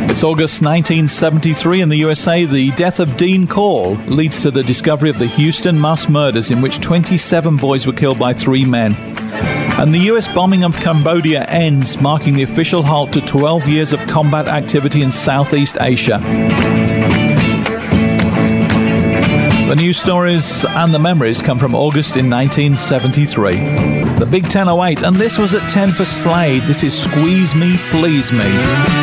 It's August 1973 in the USA. The death of Dean Call leads to the discovery of the Houston mass murders in which 27 boys were killed by 3 men. And the US bombing of Cambodia ends, marking the official halt to 12 years of combat activity in Southeast Asia. The news stories and the memories come from August in 1973. The Big 10:08, and this was at 10 for Slade. This is Squeeze Me, Please Me.